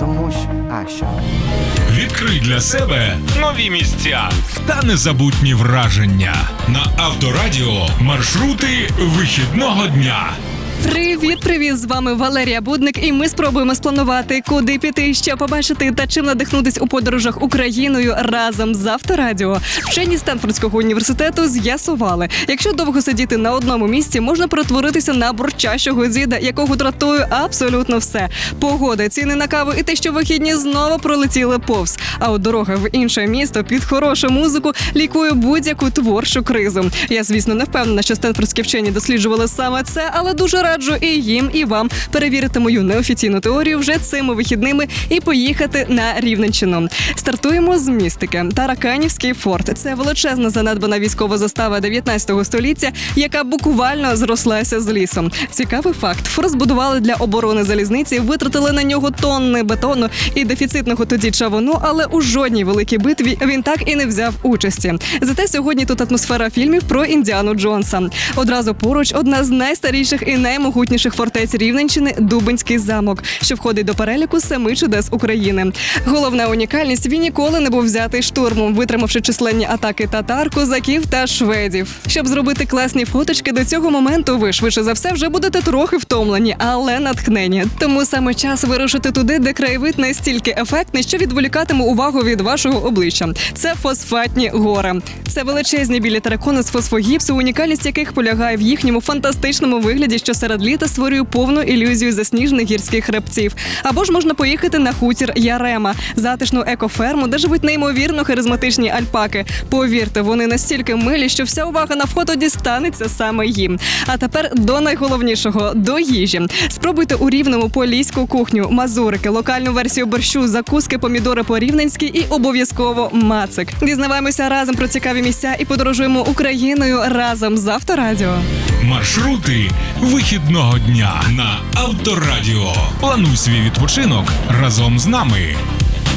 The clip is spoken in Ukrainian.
тому що. Відкрий для себе нові місця та незабутні враження. На Авторадіо маршрути вихідного дня. Привіт! З вами Валерія Будник, і ми спробуємо спланувати, куди піти, що побачити та чим надихнутись у подорожах Україною разом з Авторадіо. Вчені Стенфордського університету з'ясували, якщо довго сидіти на одному місці, можна перетворитися на бурчащого діда, якого дратує абсолютно все. Погода, ціни на каву і те, що вихідні знову пролетіли повз. А от дорога в інше місто під хорошу музику лікує будь-яку творчу кризу. Я, звісно, не впевнена, що стенфордські вчені досліджували саме це, але дуже раджу і їм, і вам перевірити мою неофіційну теорію вже цими вихідними і поїхати на Рівненщину. Стартуємо з містики. Тараканівський форт – це величезна занедбана військова застава 19 століття, яка буквально зрослася з лісом. Цікавий факт. Форт збудували для оборони залізниці, витратили на нього тонни бетону і дефіцитного тоді чавуну, але у жодній великій битві він так і не взяв участі. Зате сьогодні тут атмосфера фільмів про Індіану Джонса. Одразу поруч одна з найстаріших і наймогутніших фортець Рівненщини – Дубенський замок, що входить до переліку 7 чудес України. Головна унікальність – він ніколи не був взятий штурмом, витримавши численні атаки татар, козаків та шведів. Щоб зробити класні фоточки до цього моменту, ви швидше за все вже будете трохи втомлені, але натхнені. Тому саме час вирушити туди, де краєвид настільки ефектний, що відволікатиме увагу від вашого обличчя. Це Фосфатні гори. Це величезні білі терикони з фосфогіпсу, унікальність яких полягає в їхньому фантастичному вигляді, що серед літа створює повну ілюзію засніжених гірських хребців. Або ж можна поїхати на хутір Ярема, затишну екоферму, де живуть неймовірно харизматичні альпаки. Повірте, вони настільки милі, що вся увага на фото дістанеться саме їм. А тепер до найголовнішого – до їжі. Спробуйте у Рівному поліську кухню, мазурики, локальну версію борщу, закуски, помідори по-рівненськи і обов'язково мацик. Дізнаваємося разом про цікаві місця і подорожуємо Україною разом з Авторадіо. Маршрути вихідного дня на Авторадіо. Плануй свій відпочинок разом з нами.